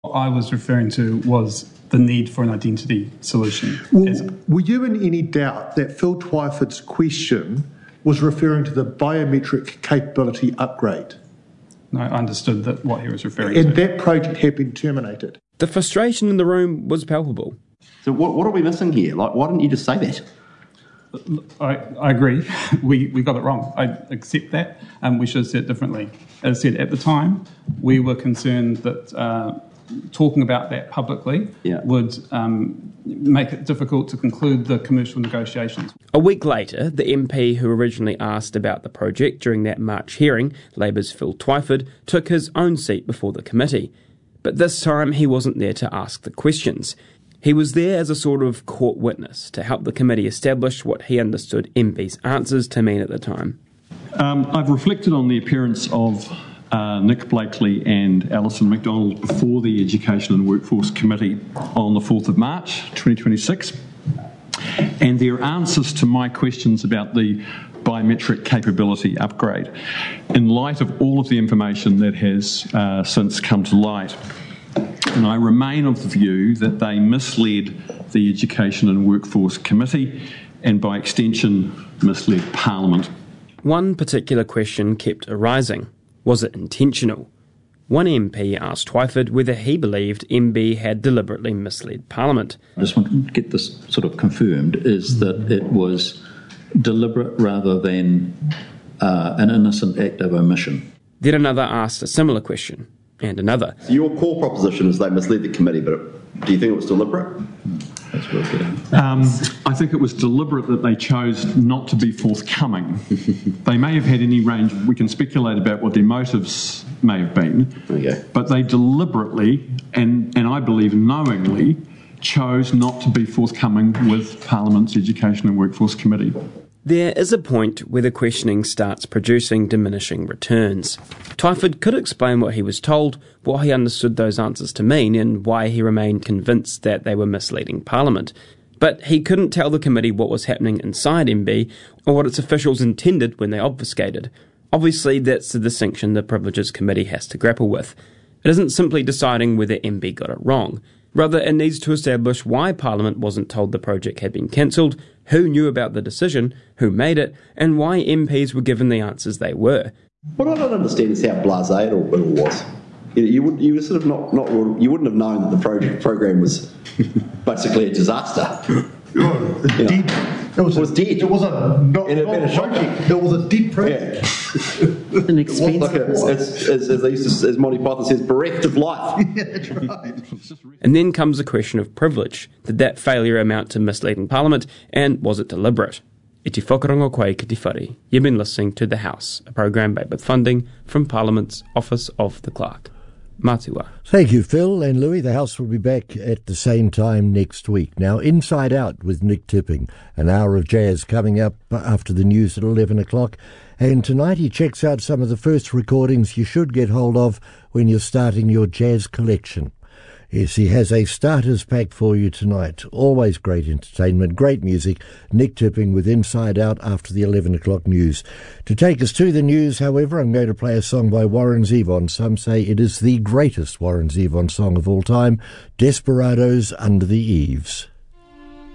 What I was referring to was the need for an identity solution. Were you in any doubt that Phil Twyford's question was referring to the biometric capability upgrade? No, I understood that what he was referring to. And that project had been terminated. The frustration in the room was palpable. So what are we missing here? Why didn't you just say that? I agree. We got it wrong. I accept that, and we should have said it differently. As I said, at the time, we were concerned that talking about that publicly would make it difficult to conclude the commercial negotiations. A week later, the MP who originally asked about the project during that March hearing, Labour's Phil Twyford, took his own seat before the committee. But this time he wasn't there to ask the questions. He was there as a sort of court witness to help the committee establish what he understood MP's answers to mean at the time. I've reflected on the appearance of Nick Blakely and Alison McDonald before the Education and Workforce Committee on the 4th of March 2026, and their answers to my questions about the biometric capability upgrade in light of all of the information that has since come to light. And I remain of the view that they misled the Education and Workforce Committee and by extension misled Parliament. One particular question kept arising. Was it intentional? One MP asked Twyford whether he believed MB had deliberately misled Parliament. I just want to get this sort of confirmed, is that it was deliberate rather than an innocent act of omission. Then another asked a similar question, and another. So your core proposition is they misled the committee, but do you think it was deliberate? That's what we're getting. I think it was deliberate that they chose not to be forthcoming. They may have had any range, we can speculate about what their motives may have been, but they deliberately, and I believe knowingly, chose not to be forthcoming with Parliament's Education and Workforce Committee. There is a point where the questioning starts producing diminishing returns. Twyford could explain what he was told, what he understood those answers to mean, and why he remained convinced that they were misleading Parliament. But he couldn't tell the committee what was happening inside MB, or what its officials intended when they obfuscated. Obviously, that's the distinction the Privileges Committee has to grapple with. It isn't simply deciding whether MB got it wrong. Rather, it needs to establish why Parliament wasn't told the project had been cancelled, who knew about the decision, who made it, and why MPs were given the answers they were. What I don't understand is how blasé it all was. You wouldn't have known that the program was basically a disaster. It was dead. It was not a project. It was a dead project. An expensive as Monty Python says, bereft of life. Yeah, that's right. And then comes the question of privilege. Did that failure amount to misleading Parliament, and was it deliberate? E te whakarongo koe ki te whare. You've been listening to The House, a programme made with funding from Parliament's Office of the Clerk. Matua. Thank you, Phil and Louis. The House will be back at the same time next week. Now, Inside Out with Nick Tipping, an hour of jazz coming up after the news at 11 o'clock. And tonight he checks out some of the first recordings you should get hold of when you're starting your jazz collection. Yes, he has a starters pack for you tonight. Always great entertainment, great music. Nick Tipping with Inside Out after the 11 o'clock news. To take us to the news, however, I'm going to play a song by Warren Zevon. Some say it is the greatest Warren Zevon song of all time, Desperados Under the Eaves.